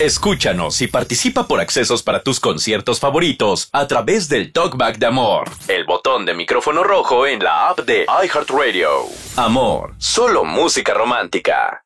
Escúchanos y participa por accesos para tus conciertos favoritos a través del Talkback de Amor, el botón de micrófono rojo en la app de iHeartRadio. Amor, solo música romántica.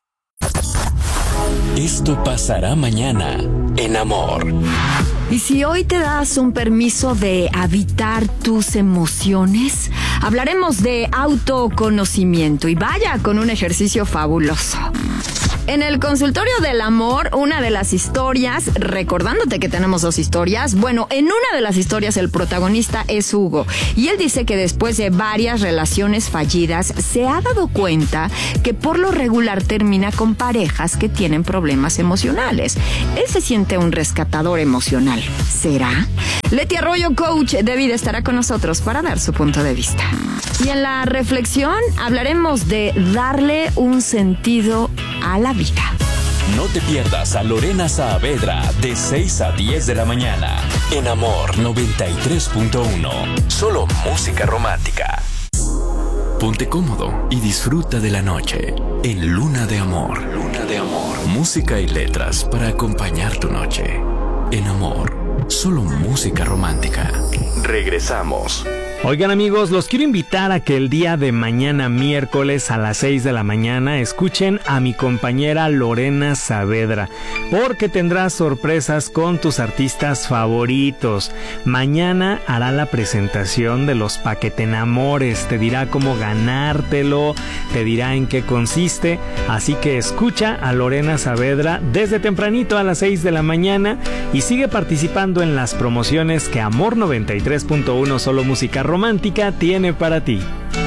Esto pasará mañana en Amor. Y si hoy te das un permiso de habitar tus emociones, hablaremos de autoconocimiento y vaya con un ejercicio fabuloso. En el consultorio del amor, una de las historias, recordándote que tenemos dos historias, bueno, en una de las historias el protagonista es Hugo y él dice que después de varias relaciones fallidas se ha dado cuenta que por lo regular termina con parejas que tienen problemas emocionales. Él se siente un rescatador emocional. ¿Será? Leti Arroyo, coach de vida, estará con nosotros para dar su punto de vista. Y en la reflexión hablaremos de darle un sentido a la vida. No te pierdas a Lorena Saavedra de 6 a 10 de la mañana en Amor 93.1. Solo música romántica. Ponte cómodo y disfruta de la noche en Luna de Amor. Luna de Amor. Música y letras para acompañar tu noche. En Amor, solo música romántica. Regresamos. Oigan amigos, los quiero invitar a que el día de mañana miércoles a las 6 de la mañana escuchen a mi compañera Lorena Saavedra, porque tendrá sorpresas con tus artistas favoritos. Mañana hará la presentación de los Pa' que te enamores, te dirá cómo ganártelo, te dirá en qué consiste, así que escucha a Lorena Saavedra desde tempranito a las 6 de la mañana y sigue participando en las promociones que Amor 93.1 Solo Música Romántica tiene para ti.